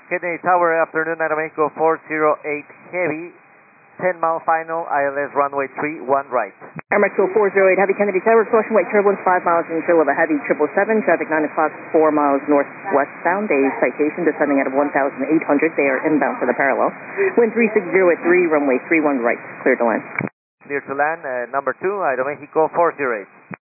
Kennedy Tower, afternoon, Aeromexico 408 Heavy, 10-mile final, ILS runway 31 right. Aeromexico 408 Heavy, Kennedy Tower, caution weight turbulence 5 miles in chill of a Heavy 777, traffic 9 o'clock, 4 miles northwestbound, days citation, descending at 1,800, they are inbound for the parallel. Wind 360 at 3, runway 31 right, clear to land. Clear to land, number 2, Aeromexico 408.